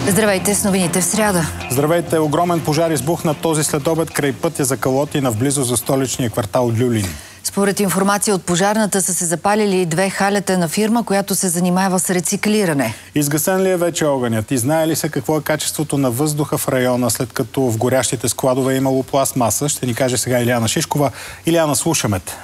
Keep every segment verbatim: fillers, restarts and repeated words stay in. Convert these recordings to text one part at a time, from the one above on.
Здравейте с новините в сряда. Здравейте, огромен пожар избухна този следобед край пътя за Калотина в близо за столичния квартал Люлин. Според информация от пожарната са се запалили две халета на фирма, която се занимава с рециклиране. Изгасен ли е вече огънят и знае ли се какво е качеството на въздуха в района, след като в горящите складове е имало пластмаса? Ще ни каже сега Илияна Шишкова. Илияна, слушаме те.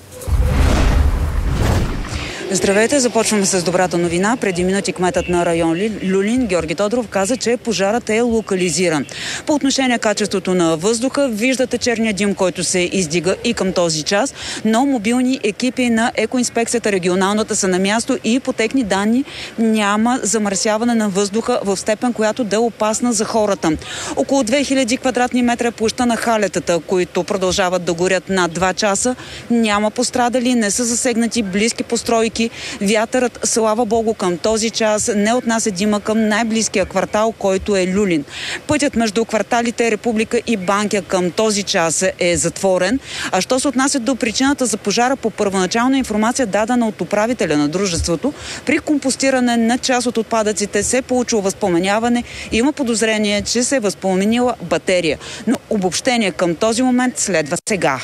Здравейте, започваме с добрата новина. Преди минути кметът на район Люлин, Георги Тодоров, каза, че пожарът е локализиран. По отношение качеството на въздуха, виждате черния дим, който се издига и към този час, но мобилни екипи на екоинспекцията регионалната са на място и по техни данни няма замърсяване на въздуха в степен, която да е опасна за хората. Около две хиляди квадратни метра е площта на халетата, които продължават да горят над два часа. Няма пострадали, не са засегнати близки постройки. Вятърът, слава Богу, към този час не отнася дима към най-близкия квартал, който е Люлин. Пътят между кварталите Република и Банкя към този час е затворен. А що се отнася до причината за пожара, по първоначална информация, дадена от управителя на дружеството, при компостиране на част от отпадъците се е получило възпламеняване и има подозрение, че се е възпламенила батерия. Но обобщение към този момент следва сега.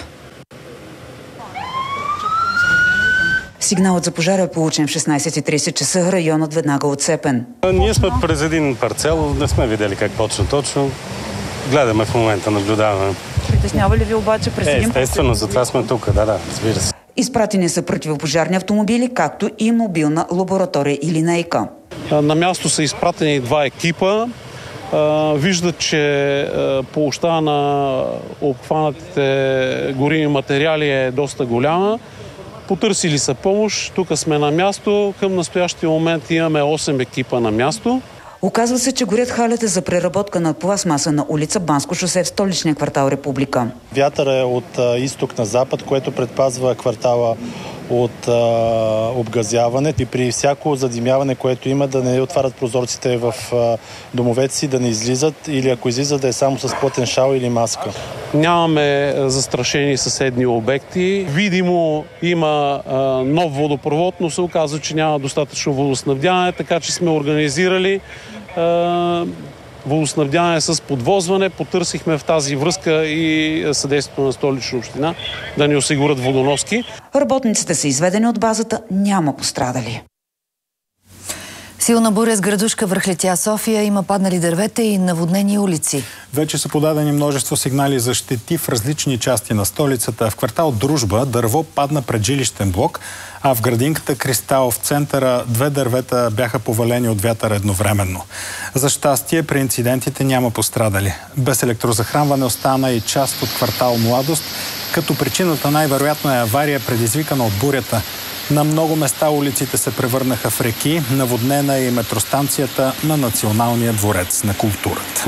Сигналът за пожара е получен в шестнайсет и трийсет часа. Районът веднага отцепен. Ние сме през един парцел, не сме видели как почна точно. Гледаме в момента, наблюдаваме. Притеснява ли ви обаче през един парцел? Естествено, затова сме тук, да, да, разбира се. Изпратени са противопожарни автомобили, както и мобилна лаборатория и линейка. На място са изпратени два екипа. Виждат, че площта на обхванатите горими материали е доста голяма. Потърсили са помощ, тук сме на място. Към настоящия момент имаме осем екипа на място. Оказва се, че горят халета за преработка на пластмаса на улица Банско шосе в столичния квартал Република. Вятър е от а, изток на запад, което предпазва квартала от а, обгазяване и при всяко задимяване, което има, да не отварят прозорците в а, домовете си, да не излизат или ако излизат, да е само с плътен шал или маска. Нямаме застрашени съседни обекти. Видимо има а, нов водопровод, но се оказва, че няма достатъчно водоснабдяване, така че сме организирали а, водоснабдяване с подвозване. Потърсихме в тази връзка и съдействието на Столична община да ни осигурят водоноски. Работниците са изведени от базата, няма пострадали. Силна буря с градушка връхлетя София, има паднали дървета и наводнени улици. Вече са подадени множество сигнали за щети в различни части на столицата. В квартал Дружба дърво падна пред жилищен блок, а в градинката Кристал в центъра две дървета бяха повалени от вятър едновременно. За щастие при инцидентите няма пострадали. Без електрозахранване остана и част от квартал Младост, като причината най-вероятно е авария, предизвикана от бурята. На много места улиците се превърнаха в реки, наводнена и метростанцията на Националния дворец на културата.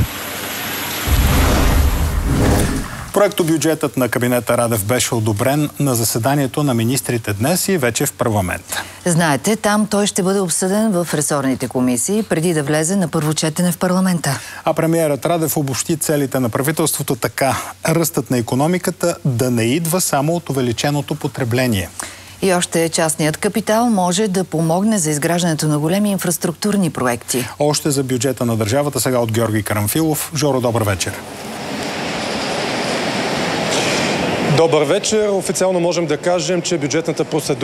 Проектобюджетът на кабинета Радев беше одобрен на заседанието на министрите днес и вече в парламента. Знаете, там той ще бъде обсъден в ресорните комисии, преди да влезе на първо четене в парламента. А премиерът Радев обобщи целите на правителството така: ръстът на икономиката да не идва само от увеличеното потребление. И още частният капитал може да помогне за изграждането на големи инфраструктурни проекти. Още за бюджета на държавата сега от Георги Карамфилов. Жоро, добър вечер. Добър вечер. Официално можем да кажем, че бюджетната процедура